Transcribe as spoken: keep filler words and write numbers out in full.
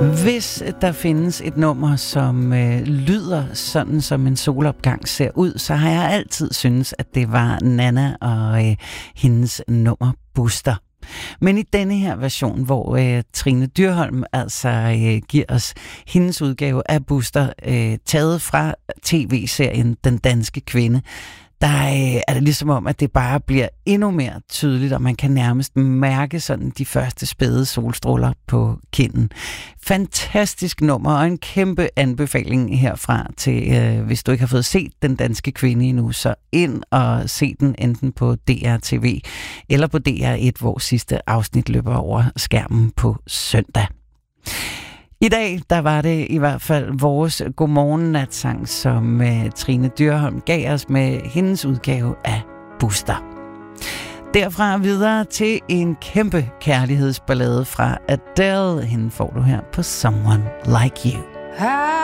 Hvis der findes et nummer, som øh, lyder sådan, som en solopgang ser ud, så har jeg altid syntes, at det var Nanna og øh, hendes nummer Buster. Men i denne her version, hvor øh, Trine Dyrholm altså øh, giver os hendes udgave af Buster, øh, taget fra tv-serien Den Danske Kvinde, der øh, er det ligesom om, at det bare bliver endnu mere tydeligt, og man kan nærmest mærke sådan de første spæde solstråler på kinden. Fantastisk nummer, og en kæmpe anbefaling herfra til, øh, hvis du ikke har fået set Den Danske Kvinde endnu, så ind og se den enten på D R T V eller på D R et, hvor sidste afsnit løber over skærmen på søndag. I dag, der var det i hvert fald vores godmorgen-natsang, som uh, Trine Dyrholm gav os med hendes udgave af Buster. Derfra videre til en kæmpe kærlighedsballade fra Adele. Hende får du her på Someone Like You.